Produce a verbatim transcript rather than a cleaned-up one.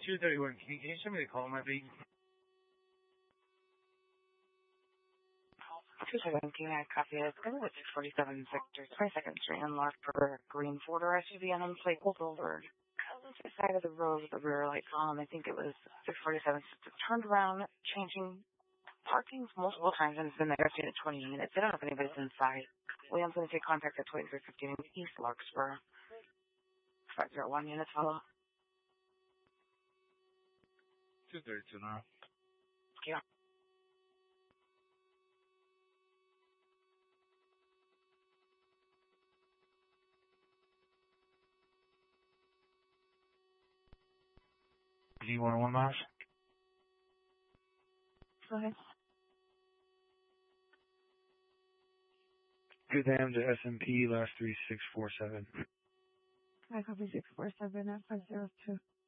two thirty-one, can you, can you send me the call, my please? two seven, can I copy it? Go with six forty-seven Sector twenty-second Street in Larkburg, green four-door S U V unemployed pulled over. On the side of the road with the rear lights on. I think it was six forty-seven. Turned around, changing parkings multiple times, and it's been there fifteen to twenty minutes. I don't know if anybody's inside. William's going to take contact at twenty-three fifteen East Larkspur. five zero one units follow. two thirty-two now. Yeah. D one oh one miles. Go ahead. Good damn to S and P last three six four seven. I copy six four seven at five zero two.